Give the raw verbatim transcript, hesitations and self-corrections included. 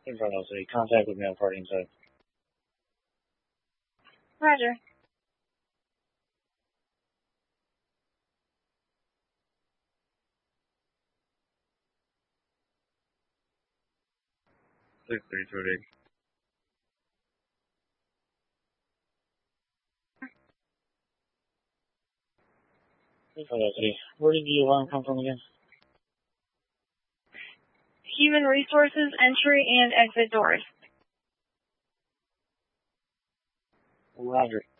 In front of the contact with me on party inside. Roger. six three two eight. Where did the alarm come from again? Human resources, entry and exit doors. Roger.